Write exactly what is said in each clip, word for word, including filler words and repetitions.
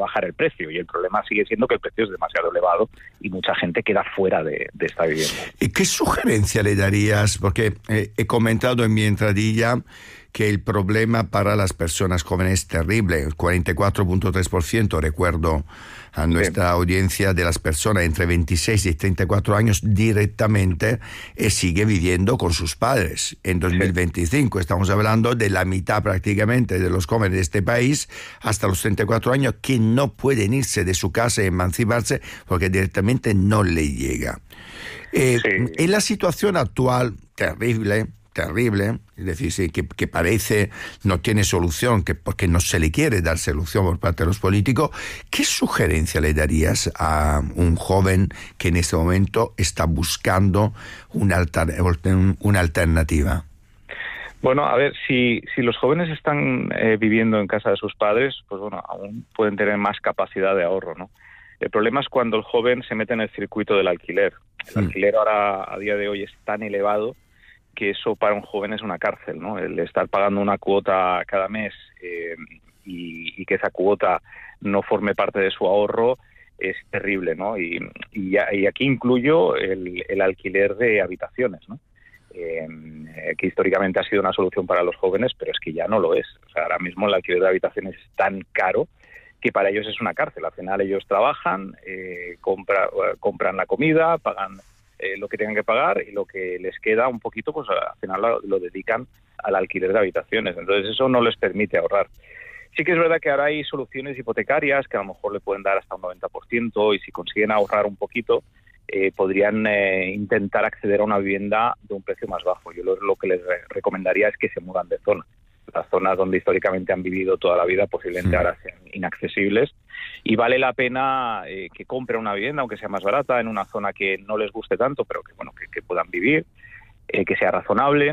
bajar el precio, y el problema sigue siendo que el precio es demasiado elevado y mucha gente queda fuera de, de esta vivienda. ¿Y qué sugerencia le darías? Porque eh, he comentado en mi entradilla que el problema para las personas jóvenes es terrible. El cuarenta y cuatro punto tres por ciento, recuerdo a nuestra sí. audiencia, de las personas entre veintiséis y treinta y cuatro años directamente eh, sigue viviendo con sus padres. En dos mil veinticinco sí. estamos hablando de la mitad prácticamente de los jóvenes de este país hasta los treinta y cuatro años que no pueden irse de su casa y emanciparse porque directamente no le llega. Eh, sí. En la situación actual, terrible, terrible, es decir, sí, que, que parece no tiene solución, que porque no se le quiere dar solución por parte de los políticos, ¿qué sugerencia le darías a un joven que en este momento está buscando una, alter, una alternativa? Bueno, a ver, si, si los jóvenes están eh, viviendo en casa de sus padres, pues bueno, aún pueden tener más capacidad de ahorro, ¿no? El problema es cuando el joven se mete en el circuito del alquiler. El hmm. alquiler ahora, a día de hoy, es tan elevado que eso para un joven es una cárcel, ¿no? El estar pagando una cuota cada mes eh, y, y que esa cuota no forme parte de su ahorro es terrible, ¿no? Y, y, y aquí incluyo el, el alquiler de habitaciones, ¿no? Eh, que históricamente ha sido una solución para los jóvenes, pero es que ya no lo es. O sea, ahora mismo el alquiler de habitaciones es tan caro que para ellos es una cárcel. Al final ellos trabajan, eh, compra, compran la comida, pagan Eh, lo que tengan que pagar y lo que les queda un poquito, pues al final lo, lo dedican al alquiler de habitaciones. Entonces eso no les permite ahorrar. Sí que es verdad que ahora hay soluciones hipotecarias que a lo mejor le pueden dar hasta un noventa por ciento y si consiguen ahorrar un poquito eh, podrían eh, intentar acceder a una vivienda de un precio más bajo. Yo lo, lo que les re- recomendaría es que se mudan de zona. Las zonas donde históricamente han vivido toda la vida posiblemente sí. ahora sean inaccesibles y vale la pena eh, que compren una vivienda, aunque sea más barata, en una zona que no les guste tanto, pero que bueno que, que puedan vivir, eh, que sea razonable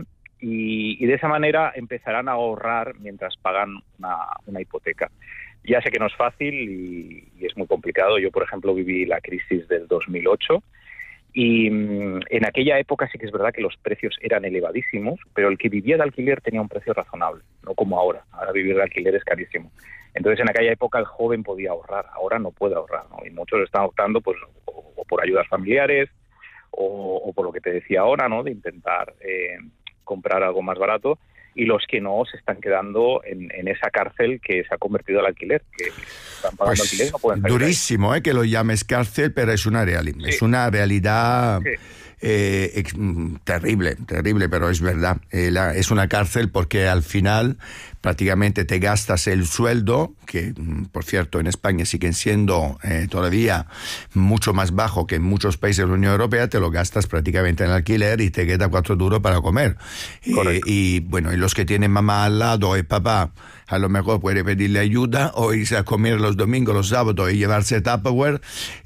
y, y de esa manera empezarán a ahorrar mientras pagan una, una hipoteca. Ya sé que no es fácil y, y es muy complicado. Yo, por ejemplo, viví la crisis del dos mil ocho y mmm, en aquella época sí que es verdad que los precios eran elevadísimos, pero el que vivía de alquiler tenía un precio razonable, no como ahora. Ahora vivir de alquiler es carísimo. Entonces en aquella época el joven podía ahorrar, ahora no puede ahorrar, ¿no? Y muchos están optando pues o, o por ayudas familiares o, o por lo que te decía ahora, ¿no? De intentar eh, comprar algo más barato. Y los que no se están quedando en, en esa cárcel que se ha convertido al alquiler, que están pagando pues alquiler y no pueden salir. Durísimo, eh, que lo llames cárcel, pero es una realidad, sí. es una realidad sí. eh, ex, terrible, terrible, pero es verdad. Eh, la, es una cárcel porque al final prácticamente te gastas el sueldo, que por cierto en España siguen siendo eh, todavía mucho más bajo que en muchos países de la Unión Europea, te lo gastas prácticamente en alquiler y te queda cuatro duros para comer. Eh, y bueno, y los que tienen mamá al lado y papá, a lo mejor puede pedirle ayuda o irse a comer los domingos, los sábados y llevarse Tupperware,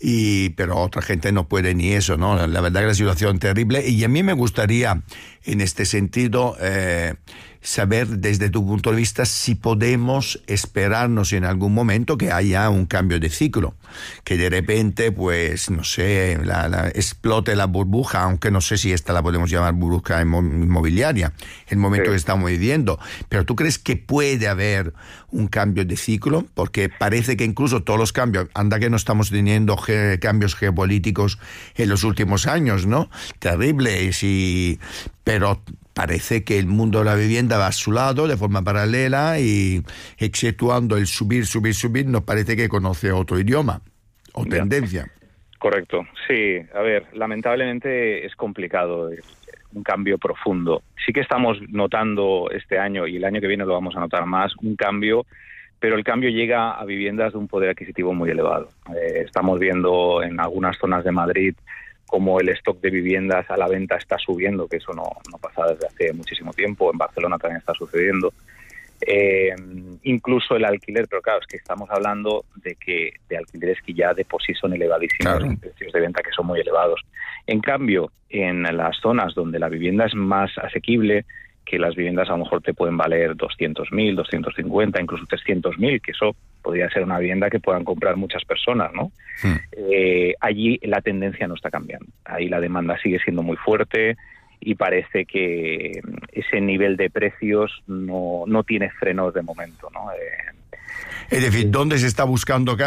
y, pero otra gente no puede ni eso, ¿no? La, la verdad que la situación es terrible y a mí me gustaría en este sentido eh, saber desde tu punto de vista si podemos esperarnos en algún momento que haya un cambio de ciclo, que de repente, pues, no sé, la, la, explote la burbuja, aunque no sé si esta la podemos llamar burbuja inmobiliaria, el momento sí. que estamos viviendo. Pero ¿tú crees que puede haber un cambio de ciclo? Porque parece que incluso todos los cambios, anda que no estamos teniendo ge- cambios geopolíticos en los últimos años, ¿no? Terribles, y, pero parece que el mundo de la vivienda va a su lado de forma paralela y exceptuando el subir, subir, subir, nos parece que conoce otro idioma o ya. tendencia. Correcto, sí. A ver, lamentablemente es complicado un cambio profundo. Sí que estamos notando este año y el año que viene lo vamos a notar más, un cambio, pero el cambio llega a viviendas de un poder adquisitivo muy elevado. Eh, estamos viendo en algunas zonas de Madrid como el stock de viviendas a la venta está subiendo, que eso no, no pasa desde hace muchísimo tiempo. En Barcelona también está sucediendo. Eh, incluso el alquiler, pero claro, es que estamos hablando de que de alquileres que ya de por sí son elevadísimos, claro. en precios de venta que son muy elevados. En cambio, en las zonas donde la vivienda es más asequible, que las viviendas a lo mejor te pueden valer doscientos mil, doscientos cincuenta, incluso trescientos mil, que eso podría ser una vivienda que puedan comprar muchas personas, ¿no? Hmm. Eh, allí la tendencia no está cambiando. Ahí la demanda sigue siendo muy fuerte y parece que ese nivel de precios no, no tiene frenos de momento, ¿no? Eh, es decir, ¿dónde se está buscando